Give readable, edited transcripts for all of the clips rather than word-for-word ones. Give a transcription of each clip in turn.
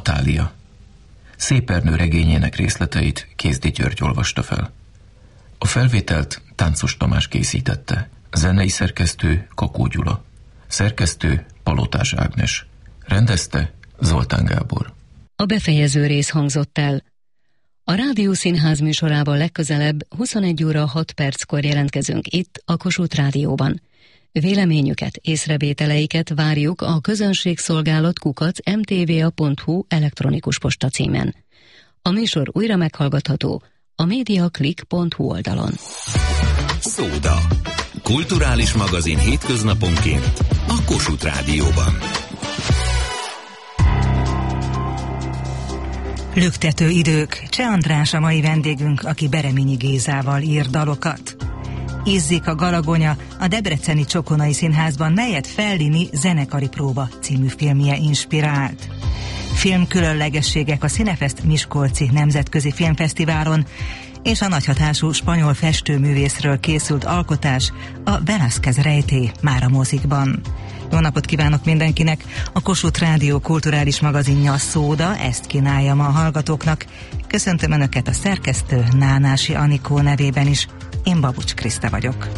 Natália. Szép Ernő regényének részleteit Kézdi György olvasta fel. A felvételt Táncos Tamás készítette, zenei szerkesztő Kakó Gyula, szerkesztő Palotás Ágnes, rendezte Zoltán Gábor. A befejező rész hangzott el. A Rádiószínház műsorában legközelebb 21 óra 6 perckor jelentkezünk itt, a Kossuth Rádióban. Véleményüket, észrevételeiket várjuk a közönségszolgálat @mtva.hu elektronikus postacímen. A műsor újra meghallgatható a mediaclick.hu oldalon. Szóda. Kulturális magazin hétköznaponként a Kossuth Rádióban. Lüktető idők. Cseh András a mai vendégünk, aki Bereményi Gézával ír dalokat. Izzik a Galagonya a Debreceni Csokonai Színházban, melyet Fellini Zenekari próba című filmje inspirált. Filmkülönlegességek a Cinefest Miskolci Nemzetközi Filmfesztiválon, és a nagyhatású spanyol festőművészről készült alkotás, a Velázquez rejtély már a mozikban. Jó napot kívánok mindenkinek! A Kossuth Rádió kulturális magazinja, a Szóda ezt kínálja ma a hallgatóknak. Köszöntöm Önöket a szerkesztő Nánási Anikó nevében is. Én Babucs Kriszta vagyok.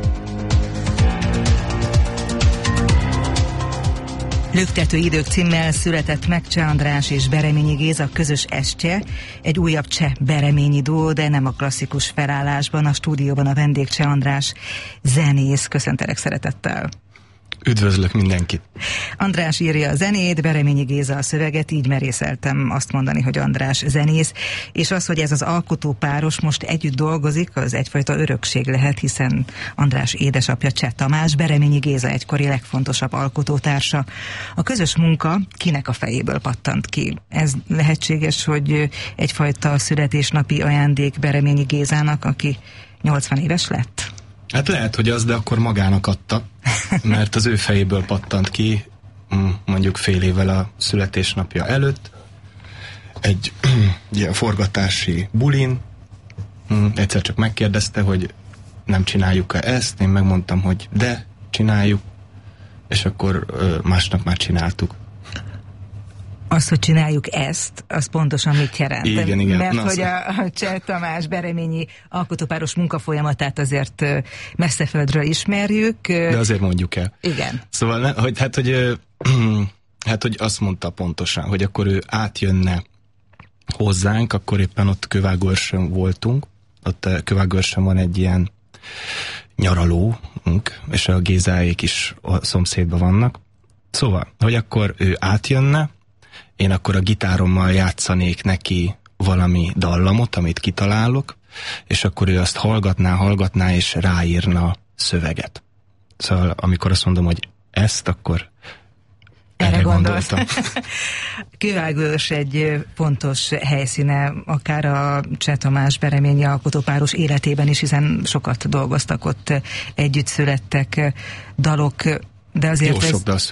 Lüktető idők címmel született meg Cseh András és Bereményi Géza közös estje, egy újabb cseh bereményi duó, de nem a klasszikus felállásban. A stúdióban a vendég Cseh András zenész. Köszöntelek szeretettel! Üdvözlök mindenkit! András írja a zenét, Bereményi Géza a szöveget, így merészeltem azt mondani, hogy András zenész, és az, hogy ez az alkotópáros most együtt dolgozik, az egyfajta örökség lehet, hiszen András édesapja Cseh Tamás, Bereményi Géza egykori legfontosabb alkotótársa. A közös munka kinek a fejéből pattant ki? Ez lehetséges, hogy egyfajta születésnapi ajándék Bereményi Gézának, aki 80 éves lett? Hát lehet, hogy az, de akkor magának adta, mert az ő fejéből pattant ki, mondjuk fél évvel a születésnapja előtt, egy ilyen forgatási bulin, egyszer csak megkérdezte, hogy nem csináljuk-e ezt, én megmondtam, hogy de, csináljuk, és akkor másnap már csináltuk. Az, hogy csináljuk ezt, az pontosan mit jelent? Igen. Mert hogy a Cseh Tamás Bereményi alkotópáros munkafolyamatát azért messzeföldről ismerjük. De azért mondjuk el. Igen. Szóval, hogy azt mondta pontosan, hogy akkor ő átjönne hozzánk, akkor éppen ott Kővágőrsön voltunk. Ott Kővágőrsön van egy ilyen nyaralónk, és a Gézáék is a szomszédban vannak. Szóval, hogy akkor ő átjönne, én akkor a gitárommal játszanék neki valami dallamot, amit kitalálok, és akkor ő azt hallgatná, és ráírna szöveget. Szóval amikor azt mondom, hogy ezt, akkor erre gondoltam. Kővágőrs egy fontos helyszíne, akár a Cseh Tamás Bereményi alkotópáros életében is, hiszen sokat dolgoztak ott, együtt születtek dalok, de azért jó sok dal